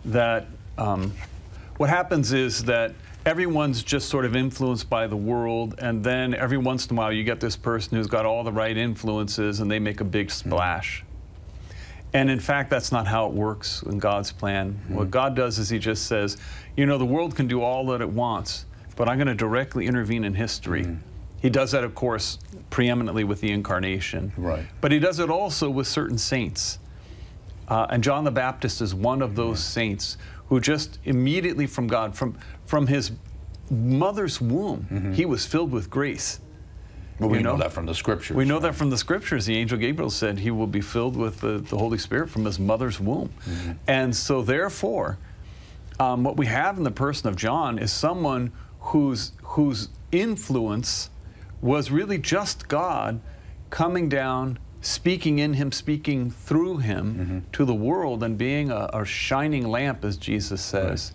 that what happens is that everyone's just sort of influenced by the world, and then every once in a while you get this person who's got all the right influences and they make a big splash. And in fact, that's not how it works in God's plan. What God does is he just says, you know, the world can do all that it wants, but I'm going to directly intervene in history. He does that, of course, preeminently with the incarnation. Right. But he does it also with certain saints. And John the Baptist is one of those saints who just immediately from God, from his mother's womb, he was filled with grace. Well, we know that from the Scriptures. We know that from the Scriptures. The angel Gabriel said he will be filled with the Holy Spirit from his mother's womb. And so therefore, what we have in the person of John is someone whose influence was really just God coming down, speaking in him, speaking through him to the world, and being a shining lamp, as Jesus says.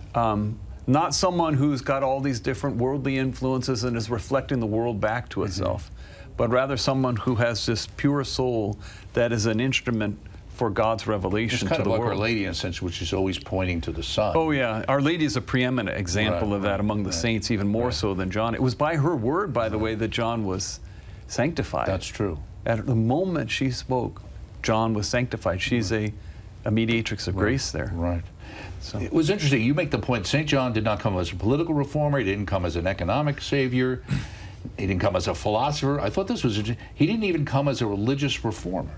Not someone who's got all these different worldly influences and is reflecting the world back to itself, but rather someone who has this pure soul that is an instrument for God's revelation to the world. It's kind of like Our Lady in a sense, which is always pointing to the Son. Oh yeah, Our Lady is a preeminent example of that among the saints, even more so than John. It was by her word, by the way, that John was sanctified. That's true. At the moment she spoke, John was sanctified. She's a mediatrix of grace there. Right. So. It was interesting. You make the point, St. John did not come as a political reformer. He didn't come as an economic savior. He didn't come as a philosopher. I thought this was interesting. He didn't even come as a religious reformer.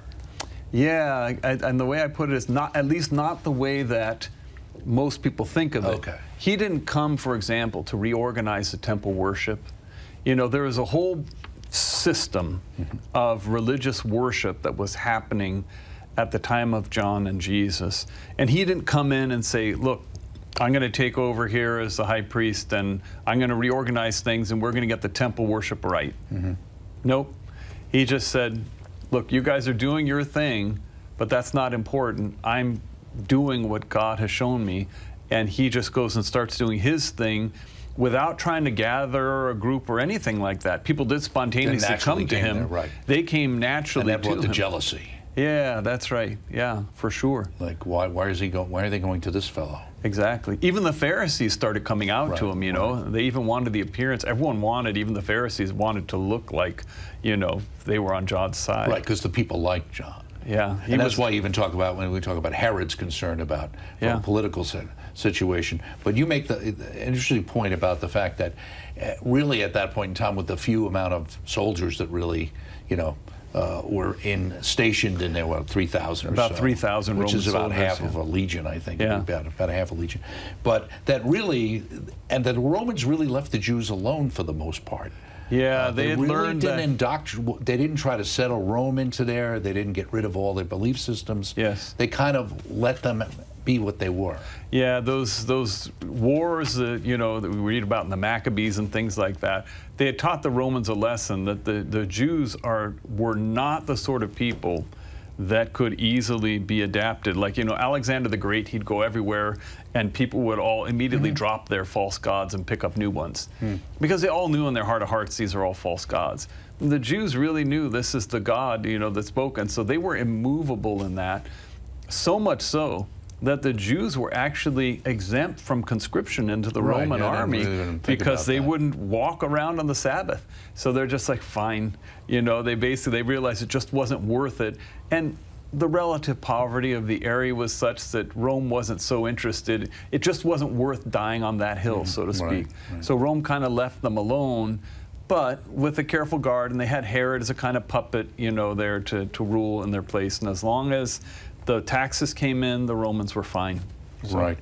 Yeah, and the way I put it is not, at least not the way that most people think of it. Okay. He didn't come, for example, to reorganize the temple worship. You know, there was a whole system of religious worship that was happening at the time of John and Jesus. And he didn't come in and say, look, I'm going to take over here as the high priest and I'm going to reorganize things and we're going to get the temple worship right. Nope. He just said, look, you guys are doing your thing, but that's not important. I'm doing what God has shown me. And he just goes and starts doing his thing without trying to gather a group or anything like that. People did spontaneously come to him. They came naturally to him. And that brought the jealousy. Yeah, that's right. Yeah, for sure. Like, why is he going? Why are they going to this fellow? Exactly. Even the Pharisees started coming out to him, you know. They even wanted the appearance. Everyone wanted, even the Pharisees wanted to look like, you know, they were on John's side. Right, because the people liked John. Yeah. And that's why you even talk about, when we talk about Herod's concern about the political situation. But you make the interesting point about the fact that really at that point in time, with the few amount of soldiers that really, you know, were stationed in there, what, 3,000 or so? About 3,000 Roman soldiers. Which is about half of a legion, I think. Yeah. About a half a legion. But that really, and the Romans really left the Jews alone for the most part. Yeah, they had really learned they didn't try to settle Rome into there. They didn't get rid of all their belief systems. Yes. They kind of let them be what they were. Yeah, those wars that, you know, that we read about in the Maccabees and things like that, they had taught the Romans a lesson that the Jews were not the sort of people that could easily be adapted. Like, you know, Alexander the Great, he'd go everywhere and people would all immediately drop their false gods and pick up new ones. Because they all knew in their heart of hearts these are all false gods. The Jews really knew this is the God, you know, that spoke, and so they were immovable in that. So much so that the Jews were actually exempt from conscription into the Roman army because they wouldn't walk around on the Sabbath. So they're just like, fine. You know, they realized it just wasn't worth it. And the relative poverty of the area was such that Rome wasn't so interested. It just wasn't worth dying on that hill, so to speak. So Rome kind of left them alone, but with a careful guard, and they had Herod as a kind of puppet, you know, there to rule in their place. And as long as the taxes came in, the Romans were fine. So. Right.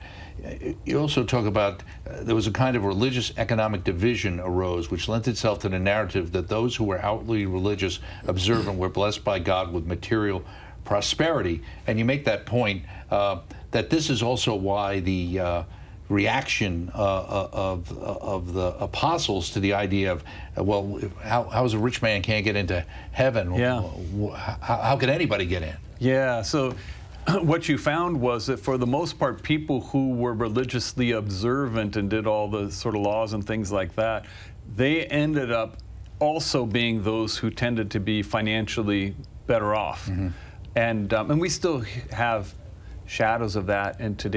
You also talk about there was a kind of religious economic division arose, which lent itself to the narrative that those who were outwardly religious, observant, were blessed by God with material prosperity. And you make that point that this is also why the reaction of the apostles to the idea of, well, how is a rich man can't get into heaven? Yeah. How can anybody get in? Yeah, so what you found was that for the most part, people who were religiously observant and did all the sort of laws and things like that, they ended up also being those who tended to be financially better off. And we still have shadows of that in today.